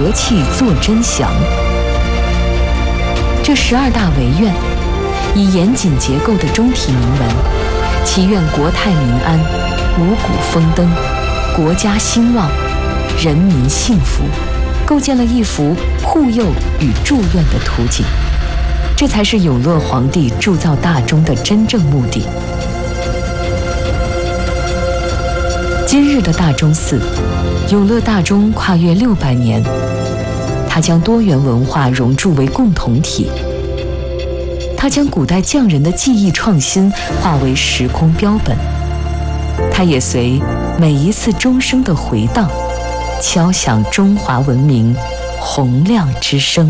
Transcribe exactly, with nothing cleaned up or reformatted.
和气作真祥。这十二大惟愿以严谨结构的中体铭文，祈愿国泰民安、五谷丰登、国家兴旺、人民幸福，构建了一幅护佑与祝愿的图景。这才是永乐皇帝铸造大钟的真正目的。今日的大钟寺，永乐大钟跨越六百年，它将多元文化熔铸为共同体，它将古代匠人的技艺创新化为时空标本，它也随每一次钟声的回荡，敲响中华文明洪亮之声。